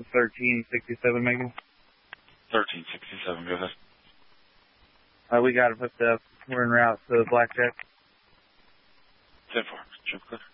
1367, Megan. 1367, go ahead. We got it hooked up. We're en route to Blackjack. 10-4, trip clear.